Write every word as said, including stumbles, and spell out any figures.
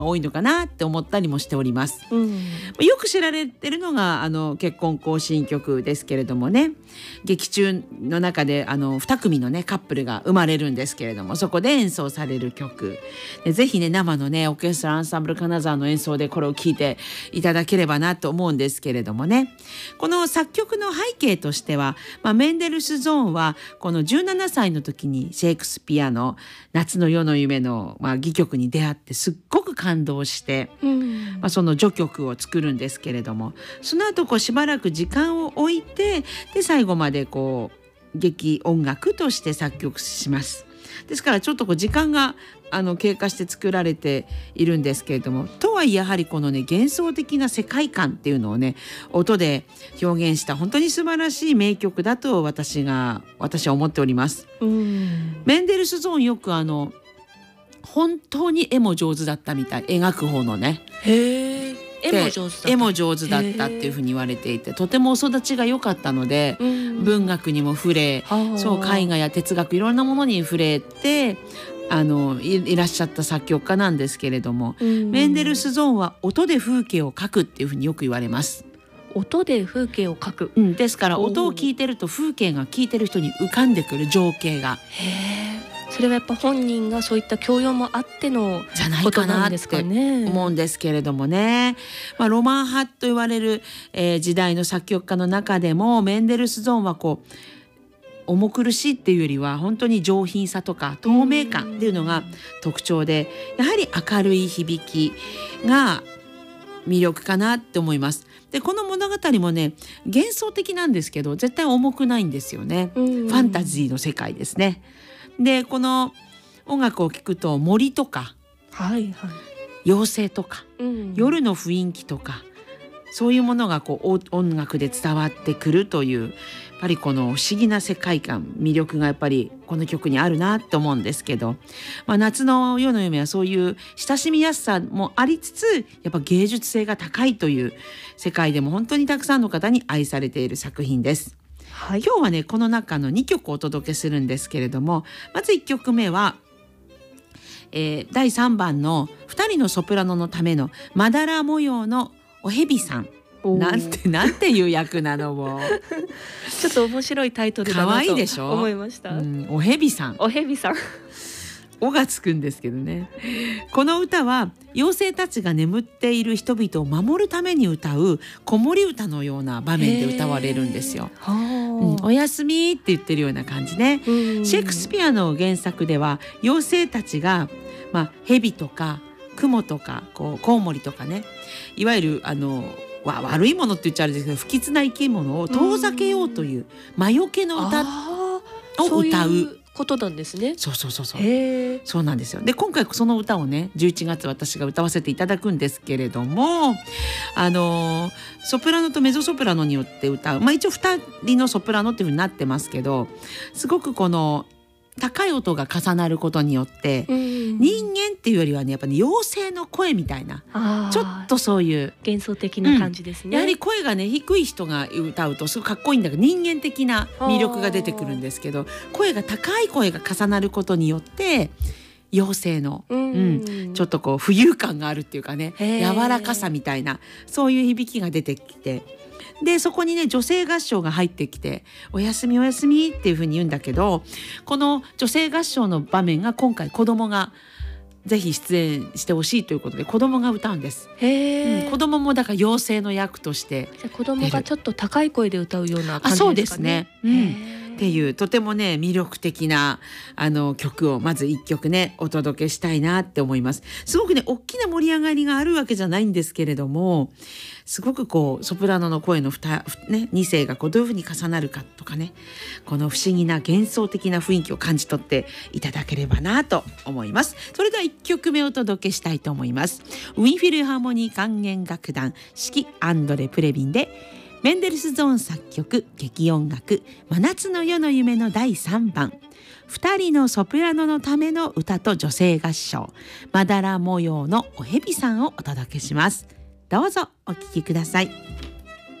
多いのかなって思ったりもしております。 うん、 よく知られてるのがあの結婚行進曲ですけれどもね、劇中の中であのに組のねカップルが生まれるんですけれども、そこで演奏される曲で、ぜひね生のねオーケストラアンサンブル金沢の演奏でこれを聴いていただければなと思うんですけれどもね、この作曲の背景としては、まあ、メンデルスゾーンはこのじゅうななさいの時にシェイクスピアの夏の夜の夢の、まあ、戯曲に出会ってすっごく感動して、 うんまあ、その序曲を作るんですけれども、その後こうしばらく時間を置いて、で最後までこう劇音楽として作曲します。ですからちょっとこう時間があの経過して作られているんですけれども、とはいえやはりこのね幻想的な世界観っていうのをね音で表現した本当に素晴らしい名曲だと私が私は思っております。 うん、 メンデルスゾーンよくあの本当に絵も上手だったみたい、描く方のね。 へー、絵も上手だった絵も上手だったっていうふうに言われていて、とてもお育ちが良かったので、 うん、 文学にも触れ、 はあ、 そう絵画や哲学いろんなものに触れてあの い, いらっしゃった作曲家なんですけれども、 うん、 メンデルスゾーンは音で風景を描くっていうふうによく言われます。 音で風景を描く、 うん、ですから音を聞いてると風景が聞いてる人に浮かんでくる情景が、 へー、それはやっぱ本人がそういった教養もあってのじゃないことかなってなんですかね。 思うんですけれどもね、まあ、ロマン派と言われる、えー時代の作曲家の中でもメンデルスゾーンはこう重苦しいっていうよりは本当に上品さとか透明感っていうのが特徴で、やはり明るい響きが魅力かなって思います。でこの物語もね幻想的なんですけど絶対重くないんですよね。 うん、 ファンタジーの世界ですね。でこの音楽を聴くと森とかはいはい、 妖精とかうん、 夜の雰囲気とかそういうものがこうお音楽で伝わってくるという、やっぱりこの不思議な世界観魅力がやっぱりこの曲にあるなと思うんですけど、まあ、夏の夜の夢はそういう親しみやすさもありつつやっぱ芸術性が高いという世界でも本当にたくさんの方に愛されている作品です。 はい、 今日はねこの中のにきょくお届けするんですけれども、まずいっきょくめは、えー、だいさんばんのふたりのソプラノのためのまだら模様のおへびさん。なんてなんていう役なのもちょっと面白いタイトルだ可なと愛いでしょ思いました。 うん、おへびさん、 おへびさんおがつくんですけどね。この歌は妖精たちが眠っている人々を守るために歌う子守歌のような場面で歌われるんですよ。 はあ、 うん、おやすみって言ってるような感じね。 うん、 シェイクスピアの原作では妖精たちが、まあ、蛇とか雲とかこうコウモリとかね、いわゆるあのわ悪いものって言っちゃあれですけど不吉な生き物を遠ざけようという魔除けの歌あをそう歌う。 いうことなんですね。 そうそうそうそうへー、 そうなんですよ。で今回その歌をねじゅういちがつ私が歌わせていただくんですけれども、あのソプラノとメゾソプラノによって歌う、まあ一応ふたりのソプラノっていうふうになってますけど、すごくこの高い音が重なることによって、 うん、 人間っていうよりはねやっぱり、ね、妖精の声みたいなちょっとそういう幻想的な感じですね、 うん、やはり声がね低い人が歌うとすごいかっこいいんだけど人間的な魅力が出てくるんですけど、声が高い声が重なることによって妖精の、 うんうん、ちょっとこう浮遊感があるっていうかねへー柔らかさみたいなそういう響きが出てきて、でそこにね女性合唱が入ってきておやすみおやすみっていう風に言うんだけど、この女性合唱の場面が今回子供がぜひ出演してほしいということで子供が歌うんです。 へー、 うん、子供もだから妖精の役としてじゃあ子供がちょっと高い声で歌うような感じですかね。 あそうですね、うん、 へーっていうとてもね魅力的なあの曲をまずいっきょくねお届けしたいなって思います。すごくね大きな盛り上がりがあるわけじゃないんですけれども、すごくこうソプラノの声の 2, ね、にせいがこうどういうふうに重なるかとかね、この不思議な幻想的な雰囲気を感じ取っていただければなと思います。それではいっきょくめお届けしたいと思います。ウィンフィルハーモニー管弦楽団指揮アンドレ・プレビンでメンデルスゾーン作曲劇音楽真夏の夜の夢のだいさんばん、ふたりのソプラノのための歌と女性合唱まだら模様のおへびさんをお届けします。どうぞお聴きください。